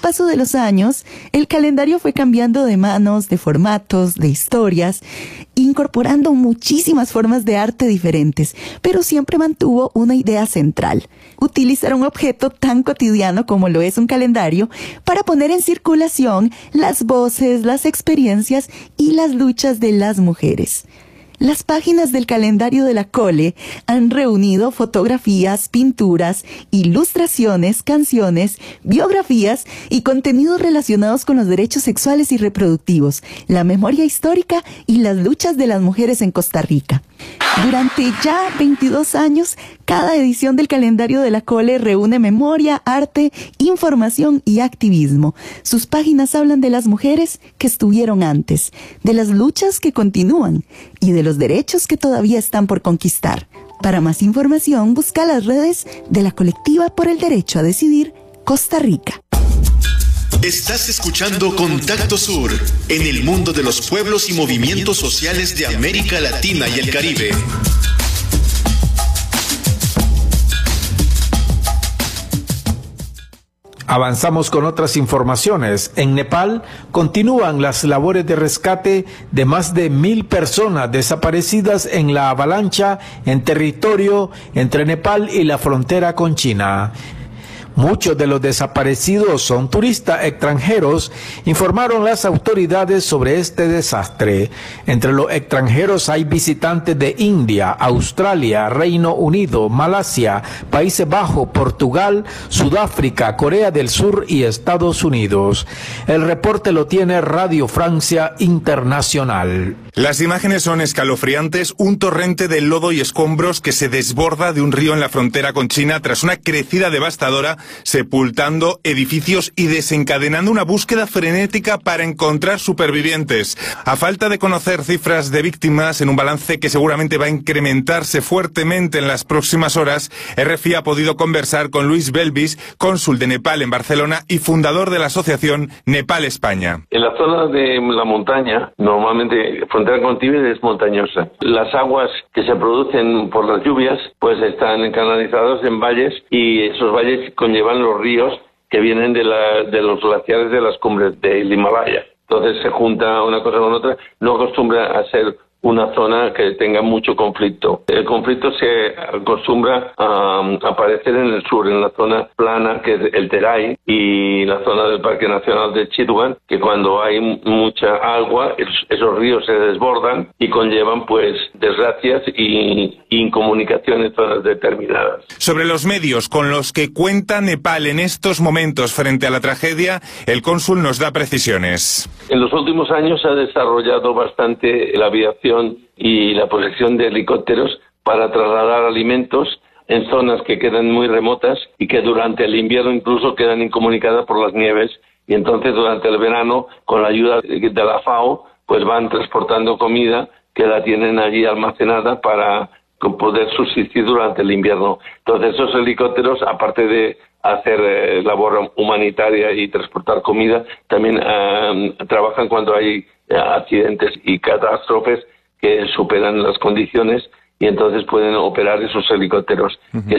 paso de los años, el calendario fue cambiando de manos, de formatos, de historias, incorporando muchísimas formas de arte diferentes, pero siempre mantuvo una idea central: utilizar un objeto tan cotidiano como lo es un calendario para poner en circulación las voces, las experiencias y las luchas de las mujeres. Las páginas del calendario de la Cole han reunido fotografías, pinturas, ilustraciones, canciones, biografías y contenidos relacionados con los derechos sexuales y reproductivos, la memoria histórica y las luchas de las mujeres en Costa Rica. Durante ya 22 años, cada edición del calendario de la Cole reúne memoria, arte, información y activismo. Sus páginas hablan de las mujeres que estuvieron antes, de las luchas que continúan y de los derechos que todavía están por conquistar. Para más información, busca las redes de la Colectiva por el Derecho a Decidir, Costa Rica. Estás escuchando Contacto Sur, en el mundo de los pueblos y movimientos sociales de América Latina y el Caribe. Avanzamos con otras informaciones. En Nepal continúan las labores de rescate de más de 1,000 personas desaparecidas en la avalancha en territorio entre Nepal y la frontera con China. Muchos de los desaparecidos son turistas extranjeros, informaron las autoridades sobre este desastre. Entre los extranjeros hay visitantes de India, Australia, Reino Unido, Malasia, Países Bajos, Portugal, Sudáfrica, Corea del Sur y Estados Unidos. El reporte lo tiene Radio Francia Internacional. Las imágenes son escalofriantes: un torrente de lodo y escombros que se desborda de un río en la frontera con China tras una crecida devastadora, sepultando edificios y desencadenando una búsqueda frenética para encontrar supervivientes. A falta de conocer cifras de víctimas, en un balance que seguramente va a incrementarse fuertemente en las próximas horas, RFI ha podido conversar con Luis Belvis, cónsul de Nepal en Barcelona y fundador de la asociación Nepal España. En la zona de la montaña, normalmente frontera con Tíbet es montañosa. Las aguas que se producen por las lluvias pues están canalizadas en valles, y esos valles conllevan los ríos que vienen de los glaciares de las cumbres del Himalaya. Entonces se junta una cosa con otra. No acostumbra a ser una zona que tenga mucho conflicto. El conflicto se acostumbra a aparecer en el sur, en la zona plana, que es el Terai, y la zona del Parque Nacional de Chitwan, que cuando hay mucha agua, esos ríos se desbordan y conllevan pues desgracias y incomunicación en zonas determinadas. Sobre los medios con los que cuenta Nepal en estos momentos frente a la tragedia, el cónsul nos da precisiones. En los últimos años se ha desarrollado bastante la aviación y la posesión de helicópteros para trasladar alimentos en zonas que quedan muy remotas y que durante el invierno incluso quedan incomunicadas por las nieves, y entonces durante el verano, con la ayuda de la FAO, pues van transportando comida que la tienen allí almacenada para poder subsistir durante el invierno. Entonces esos helicópteros, aparte de hacer labor humanitaria y transportar comida, también trabajan cuando hay accidentes y catástrofes que superan las condiciones, y entonces pueden operar esos helicópteros que